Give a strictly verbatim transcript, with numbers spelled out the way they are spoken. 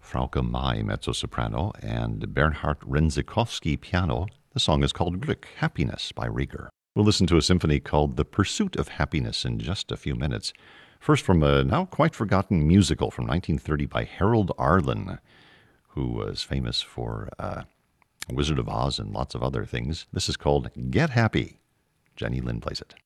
Frauke Mai, mezzo-soprano, and Bernhard Renzikowski, piano. The song is called Glück, Happiness by Rieger. We'll listen to a symphony called The Pursuit of Happiness in just a few minutes. First, from a now quite forgotten musical from nineteen thirty by Harold Arlen, who was famous for uh, Wizard of Oz and lots of other things. This is called Get Happy. Jenny Lin plays it.